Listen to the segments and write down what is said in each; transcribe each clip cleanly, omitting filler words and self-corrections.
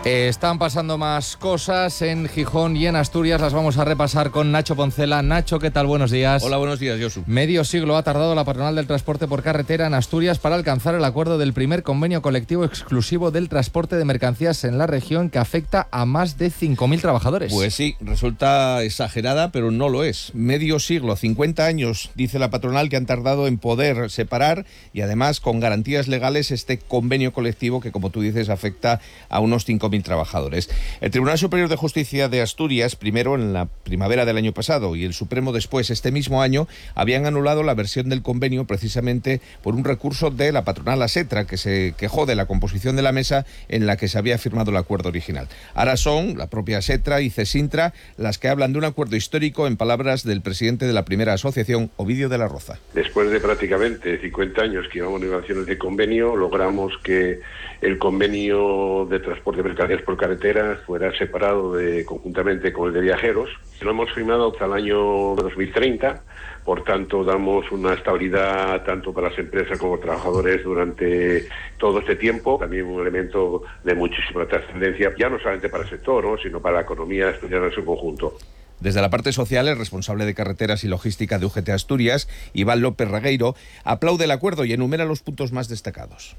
Están pasando más cosas en Gijón y en Asturias. Las vamos a repasar con Nacho Poncela. Nacho, ¿qué tal? Buenos días. Hola, buenos días, Josu. Medio siglo ha tardado la patronal del transporte por carretera en Asturias para alcanzar el acuerdo del primer convenio colectivo exclusivo del transporte de mercancías en la región, que afecta a más de 5.000 trabajadores. Pues sí, resulta exagerada, pero no lo es. Medio siglo, 50 años, dice la patronal, que han tardado en poder separar y además con garantías legales este convenio colectivo que, como tú dices, afecta a unos 5.000 trabajadores. El Tribunal Superior de Justicia de Asturias, primero en la primavera del año pasado y el Supremo después este mismo año, habían anulado la versión del convenio precisamente por un recurso de la patronal Asetra, que se quejó de la composición de la mesa en la que se había firmado el acuerdo original. Ahora son la propia Asetra y Cesintra las que hablan de un acuerdo histórico, en palabras del presidente de la primera asociación, Ovidio de la Roza. Después de prácticamente 50 años que llevamos negociaciones de convenio, logramos que el convenio de transporte de mercancías por carretera fuera separado conjuntamente con el de viajeros. Lo hemos firmado hasta el año 2030, por tanto damos una estabilidad tanto para las empresas como trabajadores durante todo este tiempo. También un elemento de muchísima trascendencia, ya no solamente para el sector, ¿no?, sino para la economía asturiana en su conjunto. Desde la parte social, el responsable de carreteras y logística de UGT Asturias, Iván López Regueiro, aplaude el acuerdo y enumera los puntos más destacados.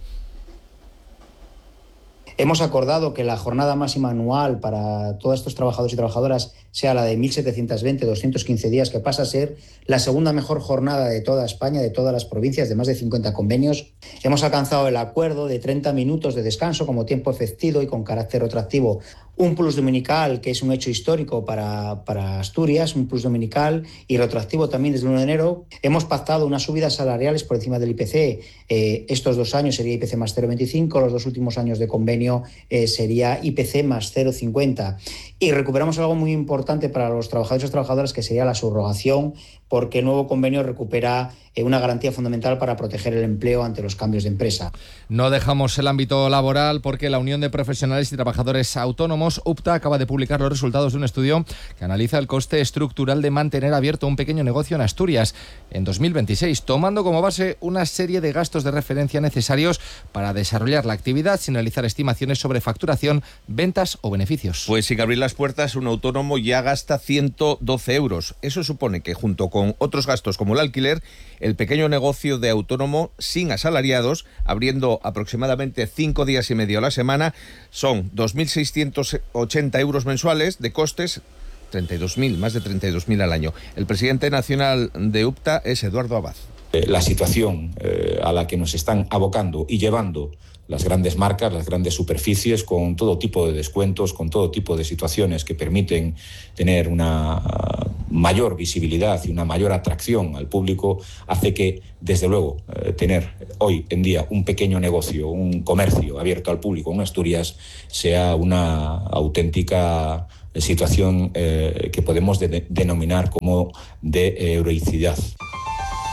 Hemos acordado que la jornada máxima anual para todos estos trabajadores y trabajadoras sea la de 1.720, 215 días, que pasa a ser la segunda mejor jornada de toda España, de todas las provincias, de más de 50 convenios. Hemos alcanzado el acuerdo de 30 minutos de descanso como tiempo efectivo y con carácter retroactivo. Un plus dominical, que es un hecho histórico para Asturias, un plus dominical y retroactivo también desde el 1 de enero. Hemos pactado unas subidas salariales por encima del IPC. Estos 2 años sería IPC más 0,25, los 2 últimos años de convenio sería IPC más 0,50. Y recuperamos algo muy importante para los trabajadores y trabajadoras, que sería la subrogación, porque el nuevo convenio recupera una garantía fundamental para proteger el empleo ante los cambios de empresa. No dejamos el ámbito laboral porque la Unión de Profesionales y Trabajadores Autónomos, UPTA, acaba de publicar los resultados de un estudio que analiza el coste estructural de mantener abierto un pequeño negocio en Asturias en 2026, tomando como base una serie de gastos de referencia necesarios para desarrollar la actividad sin realizar estimaciones sobre facturación, ventas o beneficios. Pues sin abrir las puertas, un autónomo ya gasta 112 euros. Eso supone que, junto con otros gastos como el alquiler, el pequeño negocio de autónomo sin asalariados, abriendo aproximadamente 5 días y medio a la semana, son 2.680 euros mensuales de costes, 32.000, más de 32.000 al año. El presidente nacional de UPTA es Eduardo Abad. La situación a la que nos están abocando y llevando las grandes marcas, las grandes superficies, con todo tipo de descuentos, con todo tipo de situaciones que permiten tener una mayor visibilidad y una mayor atracción al público, hace que, desde luego, tener hoy en día un pequeño negocio, un comercio abierto al público en Asturias, sea una auténtica situación que podemos denominar como de heroicidad.